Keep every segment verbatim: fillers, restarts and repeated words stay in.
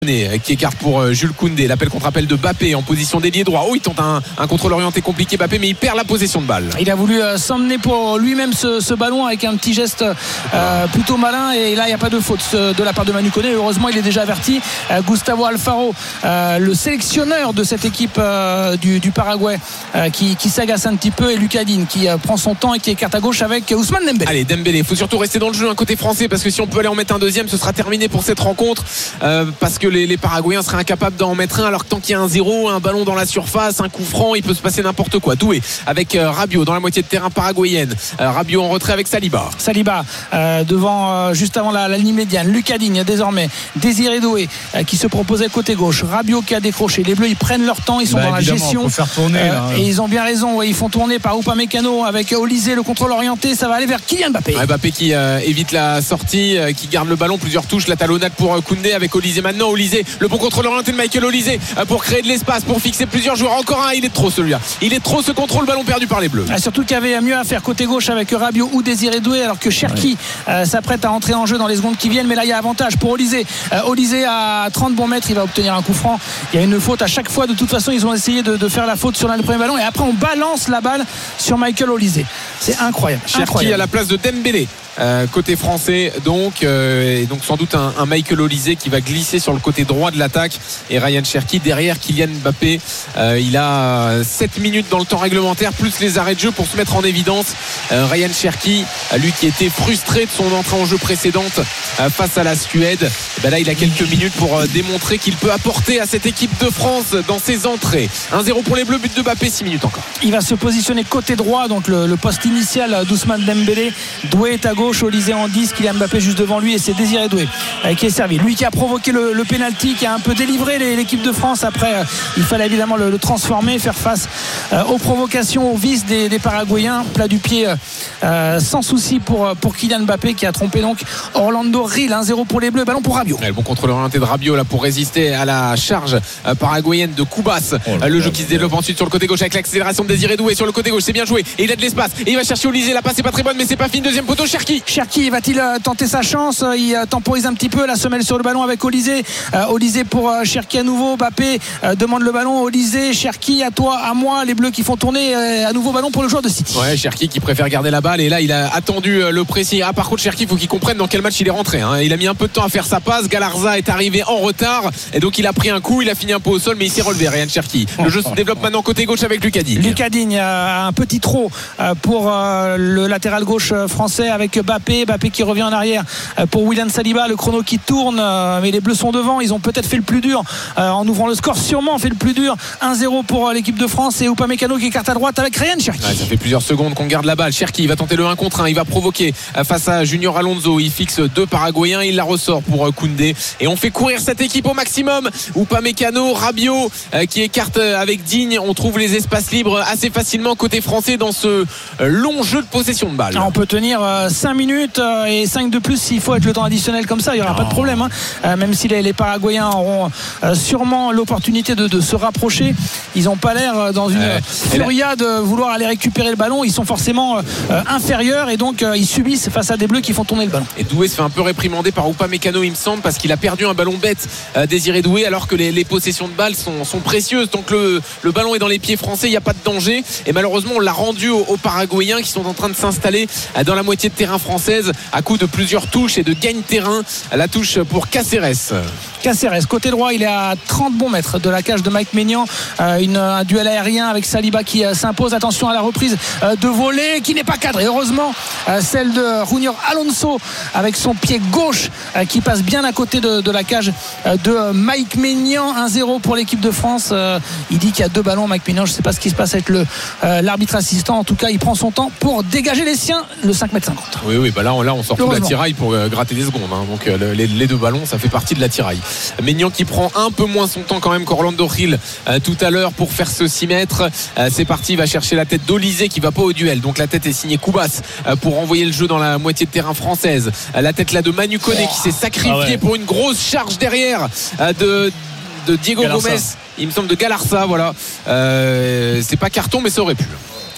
qui écarte pour Jules Koundé. L'appel contre appel de Mbappé en position d'ailier droit. Oh, il tente un, un contrôle orienté compliqué, Mbappé, mais il perd la possession de balle. Il a voulu euh, s'emmener pour lui-même ce, ce ballon avec un petit geste euh, plutôt malin, et là il n'y a pas de faute de la part de Manu Koné. Heureusement, il est déjà averti. euh, Gustavo Alfaro, euh, le sélectionneur de cette équipe euh, du, du Paraguay, euh, qui, qui s'agace un petit peu, et Lucas Digne qui euh, prend son temps et qui écarte à gauche avec Ousmane Dembélé. Allez, Dembélé, il faut surtout rester dans le jeu un côté français, parce que si on peut aller en mettre un deuxième, ce sera terminé pour cette rencontre, euh, parce que les, les Paraguayens seraient incapables d'en mettre un, alors que tant qu'il y a un zéro, un ballon dans la surface, un coup franc, il peut se passer n'importe quoi. Doué avec euh, Rabiot dans la moitié de terrain paraguayenne. euh, Rabiot en retrait avec Saliba. Saliba euh, devant, euh, juste avant la, la ligne médiane. Lucas Digne désormais, Désiré Doué euh, qui se proposait côté gauche, Rabiot qui a décroché. Les Bleus, ils prennent leur temps, ils sont bah, dans la gestion, faire tourner, euh, là, et ils ont bien raison, ouais, ils font tourner par Upamecano avec Olysée, le contrôle orienté, ça va aller vers Kylian Mbappé. Ouais, Mbappé qui euh, évite la sortie, euh, qui garde le ballon, plusieurs touches, la talonnade pour euh, Koundé avec Olysée maintenant. Olysée, le bon contrôle orienté de Michael Olysée euh, pour créer de l'espace, pour fixer plusieurs joueurs. Encore un, il est trop celui-là, il est trop ce contrôle, ballon perdu par les Bleus. Ah, surtout qu'il y avait mieux à faire côté gauche avec Rabiot ou Désiré Doué, alors que Cherki ouais. euh, s'apprête à entrer en jeu dans les secondes qui viennent. Mais là il y a avantage pour Olysée. euh, Olysée à trente bons mètres, il va obtenir un coup franc. Il y a une faute à chaque fois, de toute façon ils ont essayé de, de faire la faute sur l'un des premiers ballons, et après on balance la balle sur Michael Olysée. C'est incroyable. Cherki incroyable. à la place de Dembélé. Euh, côté français donc, euh, et donc sans doute un, un Michael Olysée qui va glisser sur le côté droit de l'attaque, et Ryan Cherki derrière Kylian Mbappé. euh, il a sept minutes dans le temps réglementaire plus les arrêts de jeu pour se mettre en évidence. euh, Ryan Cherki, lui qui était frustré de son entrée en jeu précédente euh, face à la Suède, ben là il a quelques minutes pour euh, démontrer qu'il peut apporter à cette équipe de France dans ses entrées. un zéro pour les Bleus, but de Mbappé, six minutes encore. Il va se positionner côté droit, donc le, le poste initial d'Ousmane Dembélé. Doué est à gauche, Olysée en dix, Kylian Mbappé juste devant lui, et c'est Désiré Doué euh, qui est servi. Lui qui a provoqué le, le pénalty, qui a un peu délivré les, l'équipe de France. Après, euh, il fallait évidemment le, le transformer, faire face euh, aux provocations, aux vices des, des Paraguayens. Plat du pied euh, sans souci pour, pour Kylian Mbappé, qui a trompé donc Orlando Ril. un zéro pour les Bleus, ballon pour Rabiot. Ouais, le bon contrôle orienté de Rabiot là pour résister à la charge euh, paraguayenne de Koubas. Oh euh, le jeu qui se développe ensuite sur le côté gauche avec l'accélération de Désiré Doué sur le côté gauche, c'est bien joué, et il a de l'espace, et il va chercher Olysée. La passe est pas très bonne, mais c'est pas fini. Deuxième poteau, Cherki. Cherki va-t-il euh, tenter sa chance? Il euh, temporise un petit peu, la semelle sur le ballon avec Olysée. euh, Olysée pour euh, Cherki à nouveau. Mbappé euh, demande le ballon. Olysée, Cherki, à toi, à moi. Les Bleus qui font tourner euh, à nouveau ballon pour le joueur de City. Ouais, Cherki qui préfère garder la balle, et là il a attendu euh, le pressing. Ah, par contre Cherki, il faut qu'il comprenne dans quel match il est rentré, hein. Il a mis un peu de temps à faire sa passe. Galarza est arrivé en retard, et donc il a pris un coup, il a fini un peu au sol, mais il s'est relevé, Ryan Cherki. Le jeu se développe maintenant côté gauche avec Lucas Digne. Lucas Digne a un petit trot pour le latéral gauche français avec Mbappé. Mbappé qui revient en arrière pour William Saliba. Le chrono qui tourne, mais les Bleus sont devant. Ils ont peut-être fait le plus dur en ouvrant le score, sûrement fait le plus dur. un zéro pour l'équipe de France, et Upamecano qui écarte à droite avec Ryan Cherki. Ouais, ça fait plusieurs secondes qu'on garde la balle. Cherki va tenter le un contre un, il va provoquer face à Junior Alonso. Il fixe deux Paraguayens, il la ressort pour Koundé, et on fait courir cette équipe au maximum. Upamecano, Rabiot euh, qui écarte avec Digne. On trouve les espaces libres assez facilement côté français dans ce euh, long jeu de possession de balle. On peut tenir euh, cinq minutes euh, et cinq de plus s'il faut, avec le temps additionnel comme ça, il n'y aura oh. pas de problème, hein. euh, même si les, les Paraguayens auront euh, sûrement l'opportunité de, de se rapprocher. Ils n'ont pas l'air euh, dans une euh, furia de vouloir aller récupérer le ballon. Ils sont forcément euh, inférieurs, et donc euh, ils subissent face à des Bleus qui font tourner le ballon. Et Doué se fait un peu réprimander par Upamecano, il me semble, parce qu'il a perdu un ballon bête, euh, Désiré Doué, alors que les, les possessions de balles sont, sont précieuses. Donc le, le ballon est dans les pieds français, il n'y a pas de danger, et malheureusement on l'a rendu aux, aux Paraguayens qui sont en train de s'installer euh, dans la moitié de terrain française à coup de plusieurs touches et de gagne-terrain. La touche pour Cáceres. Cáceres, côté droit, il est à trente bons mètres de la cage de Mike Maignan. Euh, une, un duel aérien avec Saliba qui euh, s'impose. Attention à la reprise euh, de volée qui n'est pas cadrée. Heureusement, euh, celle de Junior Alonso avec son pied gauche euh, qui passe bien à côté de, de la cage euh, de euh, Mike Maignan. un zéro pour l'équipe de France. Euh, il dit qu'il y a deux ballons, Mike Maignan. Je ne sais pas ce qui se passe avec le, euh, l'arbitre assistant. En tout cas, il prend son temps pour dégager les siens, le cinq mètres cinquante. Oui, oui, bah là, on, là, on sort tout la tiraille pour euh, gratter des secondes, hein. Donc euh, les, les deux ballons, ça fait partie de la tiraille. Maignan qui prend un peu moins son temps quand même qu'Orlando Ril euh, tout à l'heure pour faire ce six mètres. Euh, c'est parti, il va chercher la tête d'Olysée qui va pas au duel. Donc la tête est signée Koubas euh, pour envoyer le jeu dans la moitié de terrain française. Euh, la tête là de Manu Koné qui s'est sacrifié ah ouais. pour une grosse charge derrière euh, de, de Diego Galarza. Gomez. Il me semble de Galarza, voilà. Euh, c'est pas carton, mais ça aurait pu.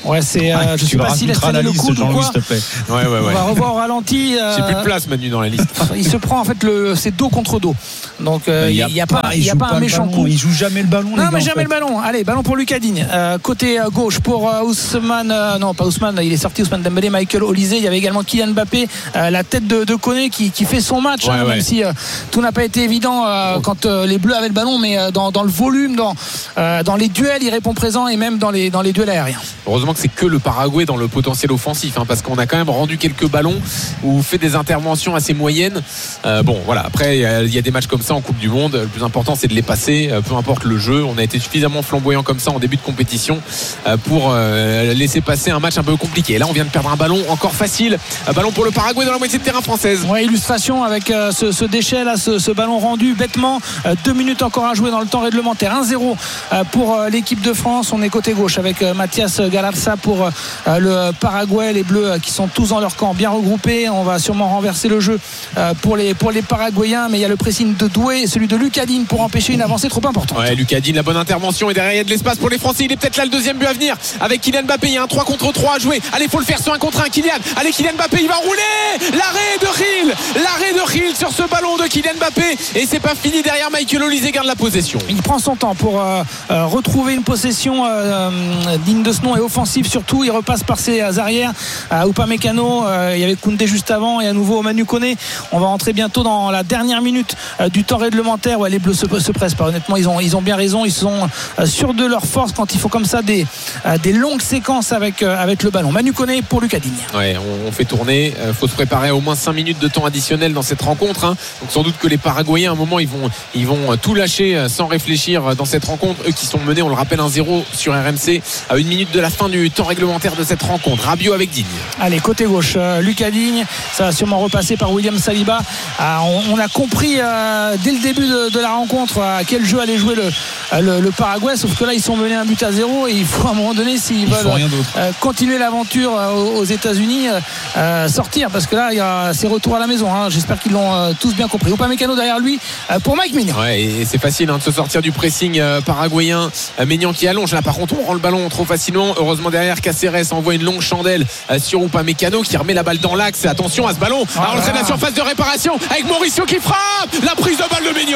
Ouais, c'est. Euh, ouais, je sais pas s'il a traîné le coude ou quoi. S'il te plaît. Ouais, ouais, ouais. On va revoir au ralenti. Euh... J'ai plus de place, Manu, dans la liste. Il se prend en fait le, c'est dos contre dos. Donc euh, il n'y a, a pas, il y a pas un méchant coup. Il joue jamais le ballon. Non, gars, mais jamais en fait. le ballon. Allez, ballon pour Lucas Digne. Euh, côté euh, gauche pour euh, Ousmane. Euh, non, pas Ousmane. Il est sorti. Ousmane Dembélé, Michael Olise. Il y avait également Kylian Mbappé, euh, la tête de, de Koné qui, qui fait son match. Ouais, hein, ouais. Même si euh, tout n'a pas été évident euh, oh. quand euh, les Bleus avaient le ballon, mais euh, dans, dans le volume, dans, euh, dans les duels, il répond présent et même dans les, dans les duels aériens. Heureusement que c'est que le Paraguay dans le potentiel offensif, hein, parce qu'on a quand même rendu quelques ballons ou fait des interventions assez moyennes. Euh, bon, voilà. Après, il y, y a des matchs comme ça en Coupe du Monde. Le plus important, c'est de les passer, euh, peu importe le jeu. On a été suffisamment flamboyant comme ça en début de compétition euh, pour euh, laisser passer un match un peu compliqué. Là, on vient de perdre un ballon encore facile. Un ballon pour le Paraguay dans la moitié de terrain française. Ouais, illustration avec euh, ce, ce déchet là, ce, ce ballon rendu bêtement. Euh, deux minutes encore à jouer dans le temps réglementaire. un zéro euh, pour euh, l'équipe de France. On est côté gauche avec euh, Mathias Galarza pour euh, le Paraguay. Les Bleus euh, qui sont tous dans leur camp, bien regroupés. On va sûrement renverser le jeu euh, pour les pour les Paraguayens, mais il y a le pressing de Doué et celui de Lucas Digne pour empêcher une avancée trop importante. Ouais, Lucas Digne, la bonne intervention, et derrière il y a de l'espace pour les Français. Il est peut-être là le deuxième but à venir avec Kylian Mbappé. Il y a un trois contre trois à jouer. Allez, faut le faire sur un contre un. Kylian, allez, Kylian Mbappé, il va rouler. L'arrêt de Ril, l'arrêt de Ril sur ce ballon de Kylian Mbappé, et c'est pas fini. Derrière, Michael Olise garde la possession. Il prend son temps pour euh, euh, retrouver une possession euh, digne de ce nom et offensive surtout. Il repasse par ses arrières. Euh, Upamecano, euh, il y avait Koundé juste avant et à nouveau Manu Koné. On va rentrer bientôt dans la dernière minute euh, du temps réglementaire. Ouais, les Bleus se, se pressent pas. Honnêtement, ils ont, ils ont bien raison. Ils sont euh, sûrs de leur force quand il faut comme ça des, euh, des longues séquences avec, euh, avec le ballon. Manu Koné pour Lucas Digne. Ouais, on, on fait tourner. Il euh, faut se préparer à au moins cinq minutes de temps additionnel dans cette rencontre. Hein. Donc sans doute que les Paraguayens, à un moment, ils vont, ils vont tout lâcher sans réfléchir dans cette rencontre. Eux qui sont menés, on le rappelle, un zéro sur R M C à une minute de la fin du temps réglementaire de cette rencontre. Rabiot avec Digne. Allez, côté gauche, euh, Lucas Digne, ça va sûrement repasser par William Saliba. Euh, on, on a compris euh, dès le début de, de la rencontre à quel jeu allait jouer le, le, le Paraguay, sauf que là ils sont menés un but à zéro et il faut à un moment donné, s'ils veulent euh, continuer l'aventure euh, aux États-Unis, euh, sortir, parce que là il y a ces retours à la maison. Hein. J'espère qu'ils l'ont euh, tous bien compris. Upamecano derrière lui euh, pour Mike Maignan. Ouais, et c'est facile hein, de se sortir du pressing euh, paraguayen. Euh, Maignan qui allonge là, par contre on rend le ballon trop facilement. Heureusement derrière, Cáceres envoie une longue chandelle euh, sur Upamecano qui remet la balle dans l'axe. Attention à ce ballon. Ah, à l'entrée de la surface de réparation avec Mauricio qui frappe. La prise de balle de Maignan.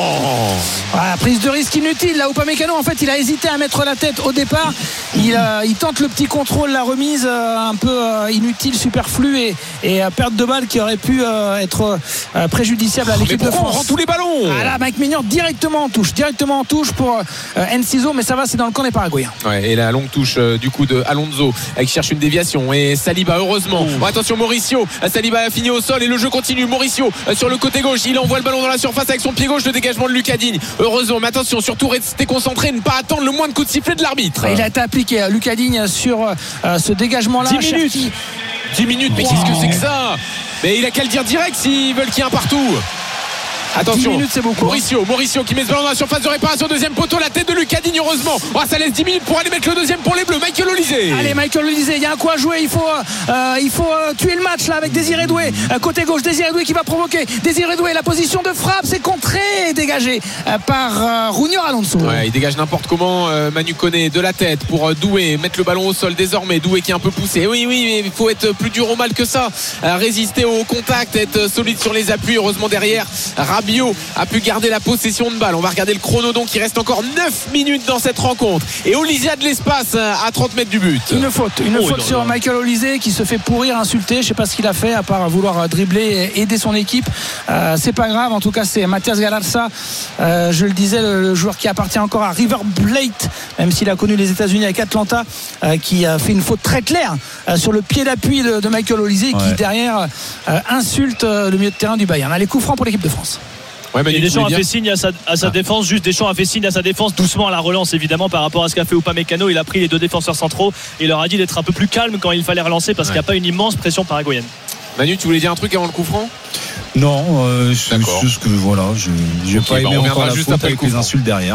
Voilà, prise de risque inutile. Là, Upamecano, en fait, il a hésité à mettre la tête au départ. Il, euh, il tente le petit contrôle, la remise euh, un peu euh, inutile, superflue et, et euh, perte de balle qui aurait pu euh, être euh, préjudiciable à l'équipe mais de France. On rend tous les ballons. Ah là, Mike Maignan directement en touche, directement en touche pour euh, Enciso, mais ça va, c'est dans le camp des Paraguayens. Ouais, et la longue touche euh, du coup de Alonso qui cherche une déviation et Saliba heureusement. Oh, attention Mauricio, Saliba a fini au sol et le jeu continue. Mauricio euh, sur le côté gauche, il envoie le ballon dans la surface avec son pied gauche, le dégagement de Lucas Digne. Heureusement, mais attention, surtout rester concentré, ne pas attendre le moindre coup de sifflet de l'arbitre. Il a été appliqué Lucas Digne sur euh, ce dégagement-là. dix minutes. dix minutes, mais wow. Qu'est-ce que c'est que ça? Mais il a qu'à le dire direct s'ils veulent qu'il y ait un partout. Attention, dix minutes, c'est beaucoup. Mauricio, Mauricio qui met ce ballon dans la surface de réparation, deuxième poteau, la tête de Lucas Digne, heureusement. Oh, ça laisse dix minutes pour aller mettre le deuxième pour les Bleus. Michael Olise. Allez, Michael Olise, il y a un coup à jouer. Il faut, euh, il faut euh, tuer le match là avec Désiré Doué. Euh, côté gauche, Désiré Doué qui va provoquer. Désiré Doué, la position de frappe, c'est contré et dégagé euh, par euh, Junior Alonso. Ouais, il dégage n'importe comment. Euh, Manu Koné de la tête pour euh, Doué, mettre le ballon au sol désormais. Doué qui est un peu poussé. Oui, oui, mais il faut être plus dur au mal que ça. Euh, résister au contact, être solide sur les appuis. Heureusement derrière, Rabiot a pu garder la possession de balle. On va regarder le chrono donc, il reste encore neuf minutes dans cette rencontre et Olise a de l'espace à trente mètres du but. Une faute, une oh, faute non, sur non. Michael Olise qui se fait pourrir, insulter. Je sais pas ce qu'il a fait à part vouloir dribbler et aider son équipe. Euh, c'est pas grave, en tout cas c'est Mathias Galarza, euh, je le disais, le, le joueur qui appartient encore à River Plate, même s'il a connu les États-Unis avec Atlanta, euh, qui a fait une faute très claire euh, sur le pied d'appui de, de Michael Olise, ouais. Qui derrière euh, insulte euh, le milieu de terrain du Bayern. Allez, coup franc pour l'équipe de France. Ouais, et Deschamps a fait signe à sa, à sa ah. défense, juste Deschamps a fait signe à sa défense doucement à la relance évidemment par rapport à ce qu'a fait Upamecano. Il a pris les deux défenseurs centraux et il leur a dit d'être un peu plus calme quand il fallait relancer parce ouais. qu'il n'y a pas une immense pression paraguayenne. Manu, tu voulais dire un truc avant le coup franc? Non, euh, c'est juste que voilà, je n'ai pas okay, aimé bah encore la juste faute avec les insultes derrière.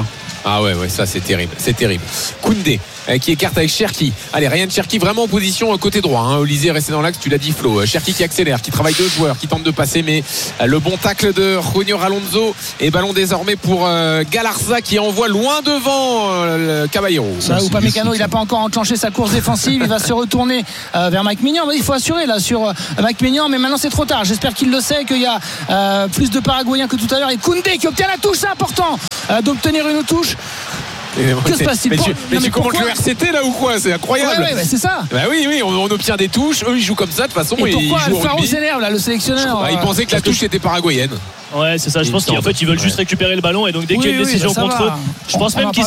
Ah ouais, ouais, ça c'est terrible, c'est terrible. Koundé euh, qui écarte avec Cherki. Allez, Ryan Cherki vraiment en position euh, côté droit. Hein. Olysée est resté dans l'axe, tu l'as dit Flo. Cherki qui accélère, qui travaille deux joueurs, qui tente de passer, mais euh, le bon tacle de Junior Alonso et ballon désormais pour euh, Galarza qui envoie loin devant euh, le Caballero. Bah, Upamecano, il n'a pas encore enclenché sa course défensive, il va se retourner euh, vers Mike Maignan. Il faut assurer là sur euh, Mike Maignan, mais maintenant c'est trop tard. J'espère qu'il le sait, qu'il y a euh, plus de Paraguayens que tout à l'heure. Et Koundé qui obtient la touche, c'est important euh, d'obtenir une touche. Que se passe-t-il? Mais tu, mais non, mais tu commentes le R C T là ou quoi? C'est incroyable. Ouais, ouais, bah c'est ça. Bah oui, oui, on, on obtient des touches. Eux, ils jouent comme ça de toute façon. Et pourquoi Alfaro s'énerve là, le sélectionneur? Bah, il pensait que la touche était paraguayenne. Ouais, c'est ça. Je pense qu'en fait, ils veulent juste récupérer le ballon et donc dès qu'il y a une décision contre eux, je pense même qu'ils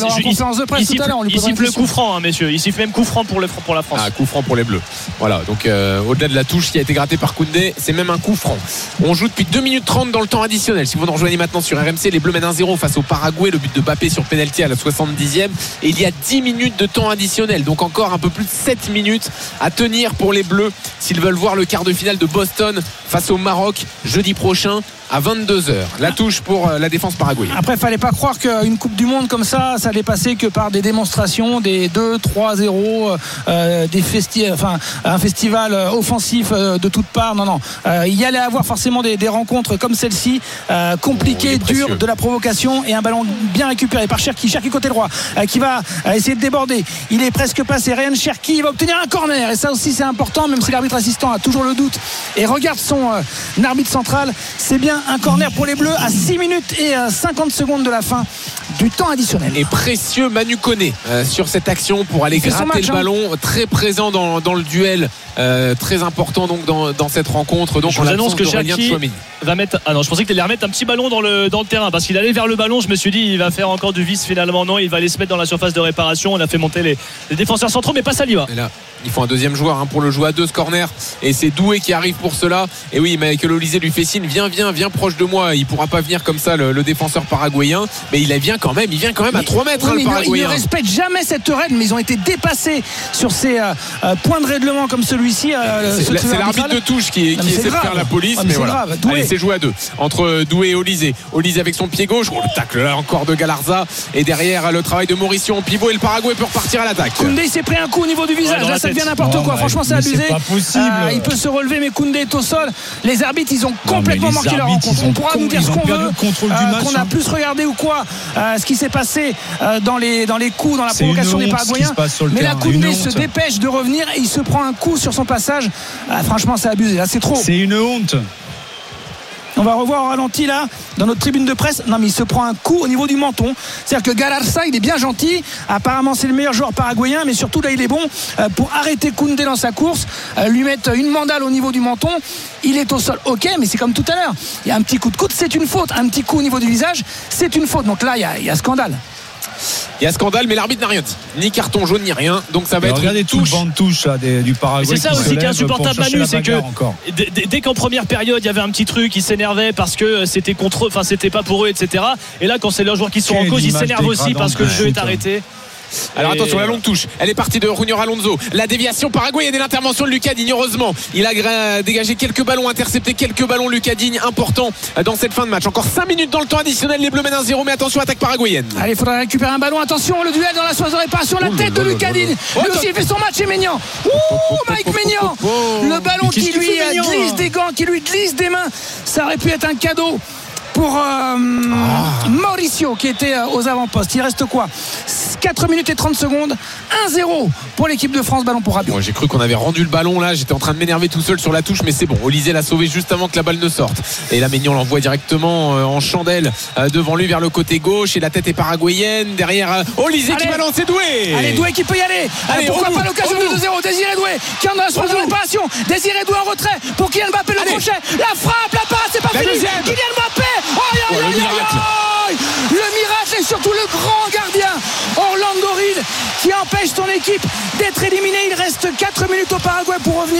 sifflent le coup franc, hein, messieurs. Ils sifflent même coup franc pour, le, pour la France. Ah, coup franc pour les Bleus. Voilà. Donc, euh, au-delà de la touche qui a été grattée par Koundé, c'est même un coup franc. On joue depuis deux minutes trente dans le temps additionnel. Si vous nous rejoignez maintenant sur R M C, les Bleus mènent un zéro face au Paraguay. Le but de Mbappé sur pénalty à la soixante-dixième. Et il y a dix minutes de temps additionnel. Donc, encore un peu plus de sept minutes à tenir pour les Bleus s'ils veulent voir le quart de finale de Boston face au Maroc jeudi prochain à vingt-deux heures. La touche pour la défense paraguayenne. Après, il ne fallait pas croire qu'une Coupe du Monde comme ça, ça allait passer que par des démonstrations, des deux trois zéro, euh, des festi- enfin, un festival offensif de toutes parts. Non, non. Euh, il y allait avoir forcément des, des rencontres comme celle-ci, euh, compliquées, oh, dures, de la provocation et un ballon bien récupéré par Cherki. Cherki côté droit, euh, qui va euh, essayer de déborder. Il est presque passé. Ryan Cherki va obtenir un corner. Et ça aussi, c'est important, même si l'arbitre assistant a toujours le doute et regarde son euh, arbitre central. C'est bien un corner pour les Bleus à six minutes et cinquante secondes de la fin du temps additionnel. Et précieux Manu Koné euh, sur cette action pour aller gratter match, le ballon, hein. Très présent dans, dans le duel, euh, très important donc dans, dans cette rencontre. Donc je vous annonce que Cherki va mettre. Ah non, je pensais qu'il allait remettre un petit ballon dans le, dans le terrain parce qu'il allait vers le ballon. Je me suis dit il va faire encore du vice, finalement non, il va aller se mettre dans la surface de réparation. On a fait monter les, les défenseurs centraux, mais pas Saliba. Et là, il faut un deuxième joueur hein, pour le jouer à deux ce corner et c'est Doué qui arrive pour cela. Et oui, Michael Olysée lui fait signe, viens viens viens proche de moi. Il pourra pas venir comme ça le, le défenseur paraguayen, mais il vient quand même il vient quand même à trois mètres oui, hein, le paraguayen. Il ne respecte jamais cette règle, mais ils ont été dépassés sur ces euh, points de règlement comme celui-ci. Euh, c'est, c'est l'arbitre de touche qui, qui essaie de faire la police, ah, mais, mais voilà. Allez, c'est joué à deux entre Doué et Olysée. Olysée avec son pied gauche, oh, le tacle là encore de Galarza et derrière le travail de Mauricio en pivot et le Paraguay peut repartir à l'attaque. Koundé s'est pris un coup au niveau du visage, ouais, là ça devient n'importe oh, quoi. Franchement, c'est abusé. C'est pas possible. Euh, il peut se relever, mais Koundé est au sol. Les arbitres, ils ont complètement manqué leur rencontre. On pourra nous dire ce qu'on veut, qu'on a plus regardé ou quoi, ce qui s'est passé dans les dans les coups, dans la provocation des Paraguayens. Mais là, Koundé se dépêche de revenir et il se prend un coup sur son passage. Franchement, c'est abusé. Là, c'est trop. C'est une honte. On va revoir au ralenti là dans notre tribune de presse. Non mais il se prend un coup au niveau du menton. C'est-à-dire que Galarza il est bien gentil. Apparemment c'est le meilleur joueur paraguayen, mais surtout là il est bon pour arrêter Koundé dans sa course, lui mettre une mandale au niveau du menton. Il est au sol, ok, mais c'est comme tout à l'heure. Il y a un petit coup de coude, c'est une faute. Un petit coup au niveau du visage, c'est une faute. Donc là il y a, il y a scandale. Il y a scandale, mais l'arbitre n'a rien dit, ni carton jaune ni rien, donc ça va alors être regardez tout le banc de touche là, des, du Paraguay. C'est ça aussi qui est insupportable, Manu, c'est que d- d- dès qu'en première période il y avait un petit truc, ils s'énervaient parce que c'était contre eux, enfin c'était pas pour eux, et cetera. Et là quand c'est leurs joueurs qui sont Quelle en cause, ils s'énervent aussi parce que le jeu est arrêté. Alors attention, la longue touche, elle est partie de Junior Alonso. La déviation paraguayenne et l'intervention de Lucas Digne. Heureusement, il a dégagé quelques ballons, intercepté quelques ballons. Lucas Digne, important dans cette fin de match. Encore cinq minutes dans le temps additionnel. Les Bleus mènent un zéro, mais attention, attaque paraguayenne. Allez, il faudra récupérer un ballon. Attention, le duel dans la surface de réparation. La oh tête de Lucas Digne. Lui aussi, il fait son match. Et Maignan. Ouh, Mike Maignan. Le ballon qui lui glisse des gants, qui lui glisse des mains. Ça aurait pu être un cadeau pour euh, ah. Mauricio qui était euh, aux avant-postes. Il reste quoi, quatre minutes et trente secondes. Un zéro pour l'équipe de France. Ballon pour Rabiot. Moi, j'ai cru qu'on avait rendu le ballon là. J'étais en train de m'énerver tout seul sur la touche, mais c'est bon. Olysée l'a sauvé juste avant que la balle ne sorte. Et là, Maignan l'envoie directement euh, en chandelle euh, devant lui vers le côté gauche. Et la tête est paraguayenne. Derrière euh, Olysée qui va lancer Doué. Allez, Doué qui peut y aller. Allez, pourquoi pas l'occasion de deux zéro. Désiré Doué qui en a la de réparation. Désiré Doué en retrait pour Kylian Mbappé le crochet. La frappe, la passe, c'est pas la fini. Deuxième. Kylian Mbappé. Oh, oh, le, miracle. le miracle et surtout le grand gardien Orlando Reed qui empêche son équipe d'être éliminé. Il reste quatre minutes au Paraguay pour revenir.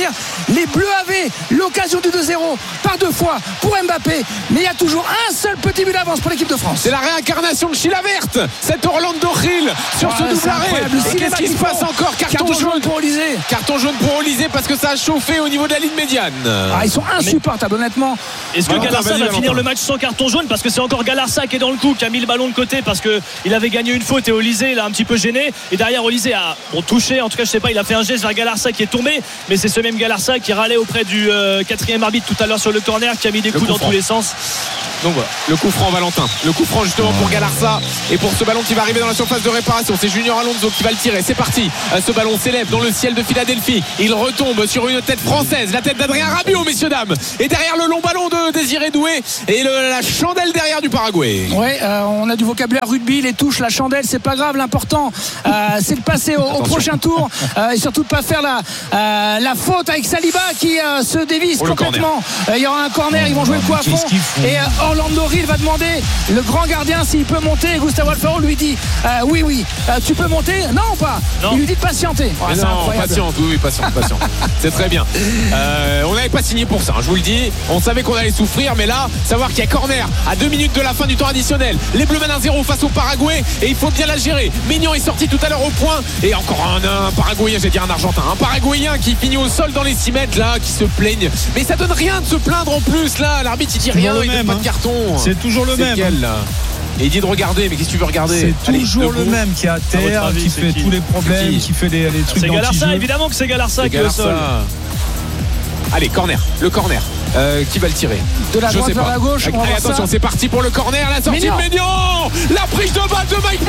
Les Bleus avaient l'occasion du deux zéro par deux fois pour Mbappé, mais il y a toujours un seul petit but d'avance pour l'équipe de France. C'est la réincarnation de Chila Verte, cet Orlando Hill sur ouais, ce double arrêt. Et qu'est-ce qui se passe encore? Carton, carton jaune jaune pour Olysée. Carton jaune pour Olysée parce que ça a chauffé au niveau de la ligne médiane. Ah, ils sont insupportables, honnêtement. Est-ce que Valentin, Galarza vas-y, va Valentin. finir le match sans carton jaune? Parce que c'est encore Galarza qui est dans le coup, qui a mis le ballon de côté parce qu'il avait gagné une faute et Olysée l'a un petit peu gêné. Et derrière, Olysée a bon, touché, en tout cas, je sais pas, il a fait un geste vers Galarza qui est tombé. Mais c'est ce même Galarza qui râlait auprès du euh, quatrième arbitre tout à l'heure sur le corner, qui a mis des Le coups coup dans franc. tous les sens. Donc voilà, le coup franc Valentin. Le coup franc justement pour Galarza et pour ce ballon qui va arriver dans la surface de réparation. C'est Junior Alonso qui va le tirer. C'est parti. Euh, Ce ballon s'élève dans le ciel de Philadelphie. Il retombe sur une tête française, la tête d'Adrien Rabiot, messieurs dames. Et derrière le long ballon de Désiré Doué et le- la chandelle derrière du Paraguay. Ouais, euh, on a du vocabulaire rugby, les touches, la chandelle, c'est pas grave. L'important, euh, c'est de passer au, au prochain tour euh, et surtout de pas faire la, euh, la faute avec Saliba qui euh, se dévisse Oh, le complètement. Euh, Il y aura un corner, ils vont jouer le coup à fond. Qu'est-ce qu'ils font? Et euh, Orlando Hill va demander le grand gardien s'il peut monter. Et Gustavo Alfaro lui dit euh, oui, oui, euh, tu peux monter. Non ou pas? Non. Il lui dit de patienter. Ouais, Mais c'est non, incroyable. patiente, oui, oui, patiente, patiente. C'est très bien. Euh, on n'avait pas signé pour ça, hein, je vous le dis. On savait qu'on allait souffrir, mais là, savoir qu'il y a corner à deux minutes de la fin du temps additionnel. Les Bleus mènent un zéro face au Paraguay et il faut bien la gérer. Mignon est sorti tout à l'heure au point et encore un, un Paraguayen, j'ai dit un Argentin, un Paraguayen qui finit au sol dans les six mètres là, qui se plaignent. Mais ça donne rien de se plaindre en plus là. L'arbitre il dit rien, le il donne même, pas de hein. carton. C'est toujours le C'est même. lequel, là Et il dit de regarder, mais qu'est-ce que tu veux regarder? C'est Allez, toujours le debout. même qui est à terre, votre avis, qui c'est fait qui? tous les problèmes, Qui qui fait les, les trucs C'est Galarza, d'anti-jeu. évidemment que c'est Galarza C'est qui est au sol. Galarza. Allez, corner, le corner. Euh, qui va le tirer? De la Je droite sais vers pas. la gauche, on va Allez, voir attention, ça. c'est parti pour le corner, la sortie Maignan. de Maignan. La prise de balle de Mike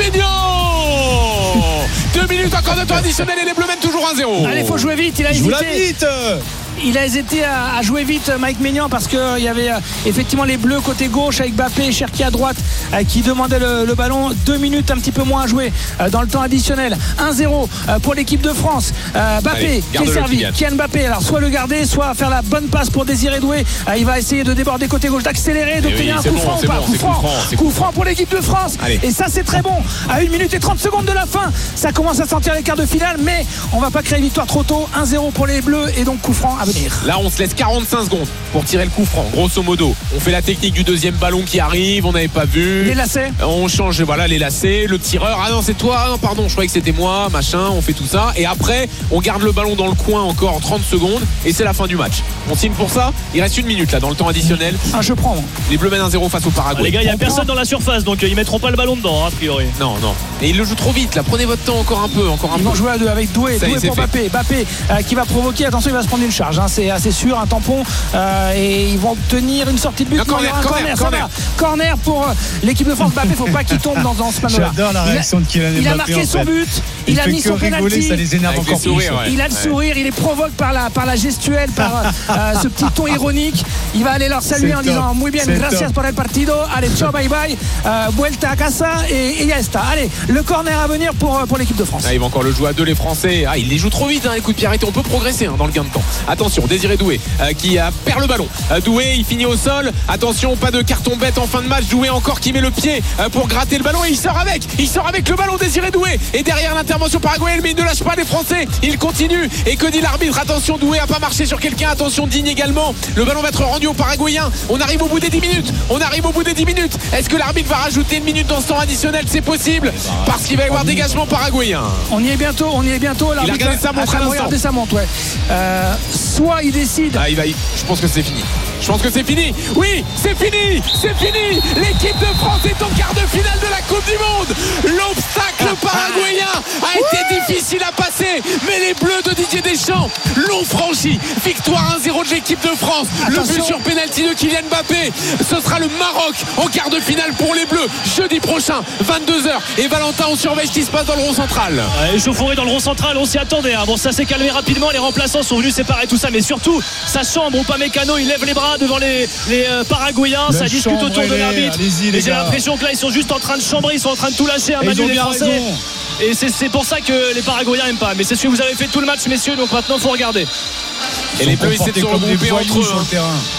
Maignan. Deux minutes encore de temps additionnel et les Bleus mènent toujours un zéro. Allez, faut jouer vite. Il a Je vous hésité. l'invite. Il a hésité à, à jouer vite Mike Maignan parce qu'il y avait euh, effectivement les Bleus côté gauche avec Mbappé et Cherki à droite euh, qui demandaient le, le ballon. Deux minutes un petit peu moins à jouer euh, dans le temps additionnel. un zéro euh, pour l'équipe de France. Euh, Mbappé Allez, qui est garde-le, servi. Kylian. Kylian Mbappé, alors soit le garder, soit faire la bonne passe pour Désiré Doué. Euh, il va essayer de déborder côté gauche, d'accélérer, d'obtenir oui, un c'est coup bon, franc c'est ou pas. bon, Coup c'est franc, coup franc, c'est coup coup franc pour l'équipe de France. Allez. Et ça c'est très bon. À une minute et trente secondes de la fin, ça commence à sentir les quarts de finale, mais on va pas créer une victoire trop tôt. un zéro pour les Bleus et donc coup franc à venir. Là, on se laisse quarante-cinq secondes pour tirer le coup franc. Grosso modo, on fait la technique du deuxième ballon qui arrive. On n'avait pas vu. Les lacets. On change, voilà, les lacets. Le tireur. Ah non, c'est toi. Ah non, pardon, je croyais que c'était moi. Machin. On fait tout ça. Et après, on garde le ballon dans le coin encore trente secondes. Et c'est la fin du match. On signe pour ça. Il reste une minute là dans le temps additionnel. Ah, je prends. Les Bleus mènent un zéro face au Paraguay. Les gars, il n'y a On personne prend. dans la surface, donc euh, ils mettront pas le ballon dedans, hein, a priori. Non, non. Et il le joue trop vite là. Prenez votre temps encore un peu. Encore un Ils peu. vont jouer à deux avec Doué, Ça y est, Doué c'est pour fait. Mbappé, Mbappé euh, qui va provoquer, attention il va se prendre une charge, hein, c'est assez sûr, un tampon euh, et ils vont obtenir une sortie de but. Un Non, il y aura un corner, corner, corner, ça va. Corner pour euh, l'équipe de France. Mbappé, faut pas qu'il tombe dans, dans ce panneau-là. J'adore la Il a- réaction de Kylian Il a Mbappé, marqué en son fait. but, Il il a fait mis que son rigoler, penalty. ça les énerve Avec encore les sourires, plus. ouais. Il a le sourire, il est provoque par la, par la gestuelle, par euh, ce petit ton ironique. Il va aller leur saluer C'est en top. disant muy bien, C'est gracias top. por el partido. Allez, ciao, bye bye. Euh, vuelta a casa et, et ya está. Allez, le corner à venir pour, euh, pour l'équipe de France. Ah, ils vont encore le jouer à deux les Français. Ah, ils les jouent trop vite, hein, les coups de pied arrêtés. On peut progresser hein, dans le gain de temps. Attention, Désiré Doué euh, qui euh, perd le ballon. Euh, Doué, il finit au sol. Attention, pas de carton bête en fin de match. Doué encore qui met le pied euh, pour gratter le ballon et il sort avec. Il sort avec le ballon, Désiré Doué. Et derrière l'intervention paraguayenne, mais il ne lâche pas les Français. Il continue. Et que dit l'arbitre? Attention, Doué a pas marché sur quelqu'un. Attention, Digne également. Le ballon va être rendu aux Paraguayens. On arrive au bout des dix minutes. On arrive au bout des dix minutes. Est-ce que l'arbitre va rajouter une minute dans ce temps additionnel? C'est possible parce qu'il va y avoir dégagement paraguayen. On y est bientôt, on y est bientôt. L'arbitre regardé sa montre a- a à l'instant. regardé sa montre, ouais. Euh, soit il décide. Ah, il va y- Je pense que c'est fini. Je pense que c'est fini. Oui, c'est fini. C'est fini. L'équipe de France est en quart de finale de la Coupe du Monde. L'obstacle paraguayen a été difficile à passer, mais les Bleus de Didier Deschamps l'ont franchi. Victoire un zéro de l'équipe de France. Le Attention. but sur pénalty de Kylian Mbappé. Ce sera le Maroc en quart de finale pour les Bleus jeudi prochain, vingt-deux heures. Et Valentin, on surveille ce qui se passe dans le rond central. Ouais, Chauffouré dans le rond central, on s'y attendait. hein. Bon, ça s'est calmé rapidement. Les remplaçants sont venus séparer tout ça, mais surtout, sa chambre, Upamecano, il lève les bras devant les, les euh, Paraguayens. Le Ça discute autour de chambrez-les, l'arbitre. allez-y, les Et j'ai gars. l'impression que là, ils sont juste en train de chambrer, ils sont en train de tout lâcher. Hein, Et ils Manu, ont les bien Français. raison. Et c'est c'est pour ça que les Paraguayens n'aiment pas. Mais c'est ce que vous avez fait tout le match, messieurs. Donc maintenant, il faut regarder. Et les Bleus essaient de se Comportés comme des regrouper voyous entre eux. sur hein. le terrain.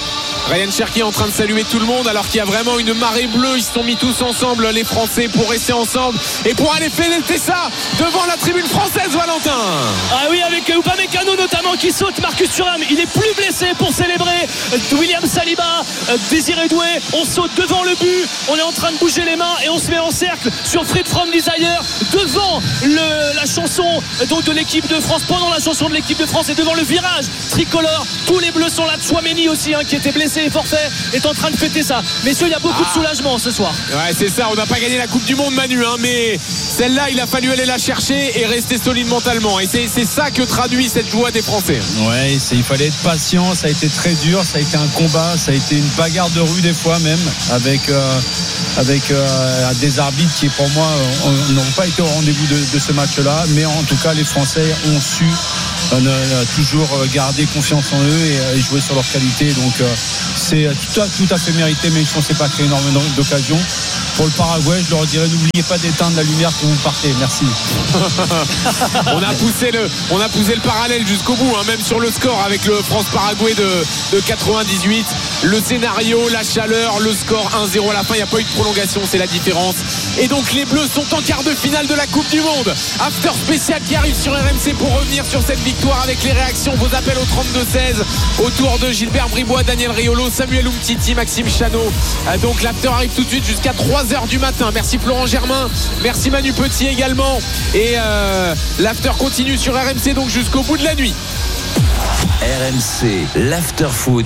Ryan Cherki est en train de saluer tout le monde alors qu'il y a vraiment une marée bleue. Ils se sont mis tous ensemble, les Français, pour rester ensemble et pour aller fêter ça devant la tribune française, Valentin. Ah oui, avec Upamecano notamment qui saute. Marcus Thuram, il est plus blessé pour célébrer. William Saliba, Désiré Doué, on saute devant le but, on est en train de bouger les mains et on se met en cercle sur Freed from Desire devant le, la chanson donc de l'équipe de France, pendant la chanson de l'équipe de France et devant le virage tricolore. Tous les bleus sont là. Chouameni aussi, hein, qui était blessé et forfait, est en train de fêter ça. Messieurs, il y a beaucoup ah. de soulagement ce soir. Ouais, c'est ça, on n'a pas gagné la Coupe du Monde, Manu, hein, mais celle-là, il a fallu aller la chercher et rester solide mentalement, et c'est, c'est ça que traduit cette joie des Français. Ouais, c'est, il fallait être patient, ça a été très dur, ça a été un combat, ça a été une bagarre de rue des fois même, avec, euh, avec euh, des arbitres qui pour moi n'ont pas été au rendez-vous de, de ce match-là, mais en tout cas les Français ont su euh, ne, toujours garder confiance en eux et, et jouer sur leur qualité, donc euh, c'est tout à, tout à fait mérité, même si on ne s'est pas créé énormément d'occasions. Pour le Paraguay, je leur dirais n'oubliez pas d'éteindre la lumière quand vous partez. Merci. on a poussé le, on a poussé le parallèle jusqu'au bout, hein, même sur le score avec le France-Paraguay de, de quatre-vingt-dix-huit. Le scénario, la chaleur, le score un zéro à la fin. Il n'y a pas eu de prolongation, c'est la différence. Et donc les Bleus sont en quart de finale de la Coupe du Monde. After spécial qui arrive sur R M C pour revenir sur cette victoire avec les réactions. Vos appels au trente-deux seize autour de Gilbert Bribois, Daniel Riolo, Samuel Umtiti, Maxime Chanot. Donc l'after arrive tout de suite jusqu'à trois heures du matin. Merci Florent Germain, merci Manu Petit également. Et euh, l'after continue sur R M C donc jusqu'au bout de la nuit. R M C, l'after foot.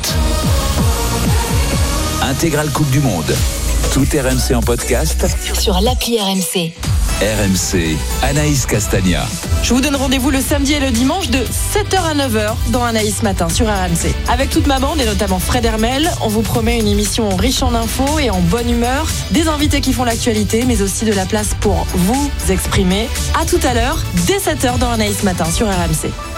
Intégrale Coupe du Monde. Tout R M C en podcast sur l'appli R M C. R M C, Anaïs Castagna. Je vous donne rendez-vous le samedi et le dimanche de sept heures à neuf heures dans Anaïs Matin sur R M C. Avec toute ma bande et notamment Fred Hermel, on vous promet une émission riche en infos et en bonne humeur, des invités qui font l'actualité, mais aussi de la place pour vous exprimer. À tout à l'heure, dès sept heures dans Anaïs Matin sur R M C.